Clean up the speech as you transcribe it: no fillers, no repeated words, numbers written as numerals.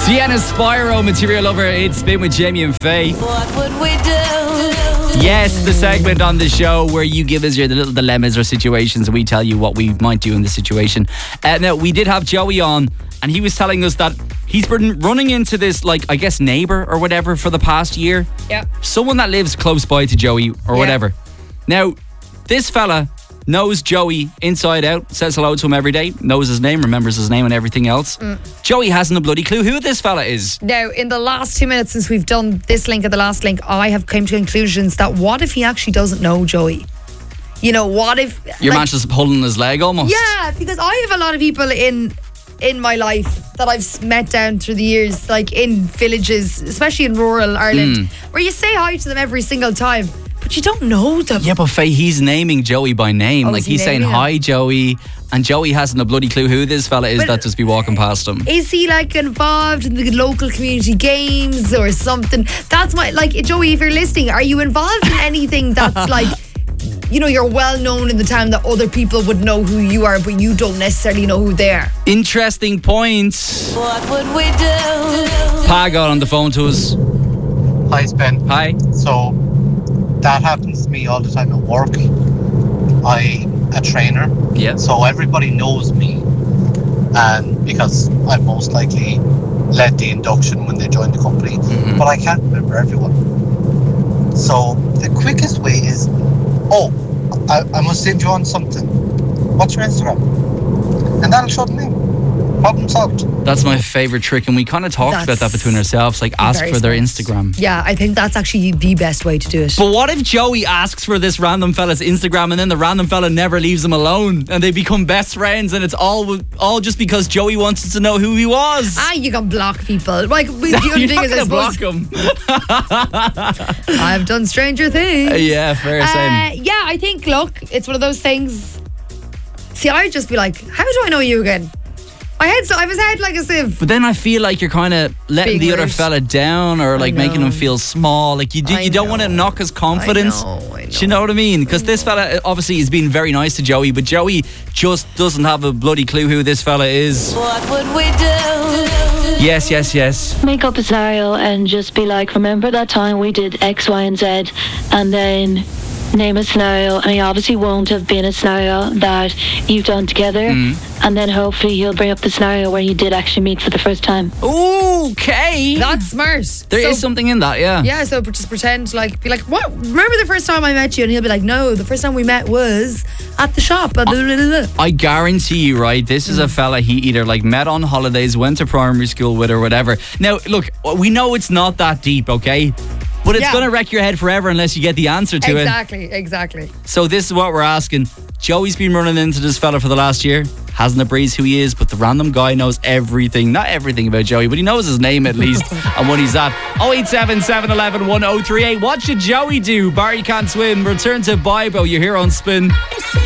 Sienna Spyro, Material Lover. It's Spin with Jamie and Faye. What would we do? Yes, the segment on the show where you give us your little dilemmas or situations and we tell you what we might do in the situation. Now, we did have Joey on and he was telling us that he's been running into this, like, I guess, neighbour or whatever for the past year. Yeah. Someone that lives close by to Joey or whatever. Now, this fella knows Joey inside out, says hello to him every day, knows his name, remembers his name and everything else. Joey hasn't a bloody clue who this fella is. Now, in the last 2 minutes since we've done this link and the last link, I have come to conclusions that what if he actually doesn't know Joey? You know, what if... Your man's just pulling his leg almost. Yeah, because I have a lot of people in my life that I've met down through the years, like in villages, especially in rural Ireland, where you say hi to them every single time, but you don't know them. Yeah, but Faye, he's naming Joey by name. Like, he's saying, hi, Joey. And Joey hasn't a bloody clue who this fella is But that just be walking past him. Is he like involved in the local community games or something? That's my, like, Joey, if you're listening, are you involved in anything that's like, you know, you're well known in the town that other people would know who you are, but you don't necessarily know who they are? Interesting points. What would we do? Pa got on the phone to us. Hi, Spin. Hi. So, that happens to me all the time at work. I'm a trainer. Yeah. So everybody knows me. And because I've most likely led the induction when they joined the company. But I can't remember everyone. So the quickest way is, I must send you on something. What's your Instagram? And that'll show the name. Problem solved. That's my favourite trick, and we kind of talked about that between ourselves, like ask Very for their smart. Instagram. Yeah, I think that's actually the best way to do it. But what if Joey asks for this random fella's Instagram and then the random fella never leaves him alone and they become best friends and it's all just because Joey wanted to know who he was? You can block people. Like, the You're only thing not is, I going to suppose, block him. I've done stranger things. Yeah, fair, same. Yeah, I think, look, it's one of those things. See, I'd just be like, how do I know you again? I have his head like a sieve. But then I feel like you're kind of letting Being the other rude. fella down or like making him feel small. Like you don't want to knock his confidence. I know. Do you know what I mean? Because this fella obviously has been very nice to Joey, but Joey just doesn't have a bloody clue who this fella is. What would we do? Yes. Make up a scenario and just be like, remember that time we did X, Y, and Z, and then name a scenario, and he obviously won't have been a scenario that you've done together, and then hopefully he'll bring up the scenario where you did actually meet for the first time. Okay. That's smart. There is something in that, yeah. Yeah, so just pretend, like, be like, what? Remember the first time I met you? And he'll be like, no, the first time we met was at the shop. Blah, blah, blah, blah. I guarantee you, right, this is a fella he either like met on holidays, went to primary school with or whatever. Now, look, we know it's not that deep, okay? But it's going to wreck your head forever unless you get the answer to it. Exactly. So this is what we're asking. Joey's been running into this fella for the last year. Hasn't a breeze who he is, but the random guy knows everything. Not everything about Joey, but he knows his name at least and what he's at. 087 711 1038. What should Joey do? Barry Can't Swim. Return to Bibo. You're here on Spin.